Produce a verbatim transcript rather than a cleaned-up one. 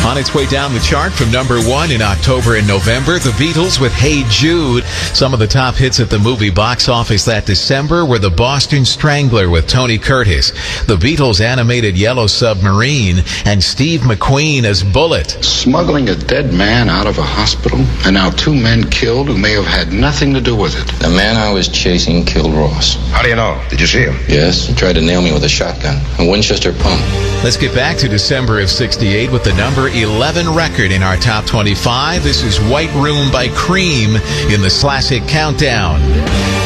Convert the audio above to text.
On its way down the chart from number one in October and November, the Beatles with Hey Jude. Some of the top hits at the movie box office that December were The Boston Strangler with Tony Curtis, the Beatles animated Yellow Submarine, and Steve McQueen as Bullet. Smuggling a dead man out of a hospital, and now two men killed who may have had nothing to do with it. The man I was chasing killed Ross. How do you know? Did you see him? Yes, he tried to nail me with a shotgun, a Winchester pump. Let's get back to December of sixty-eight with the number eleven record in our top twenty-five. This is White Room by Cream in the Classic Countdown.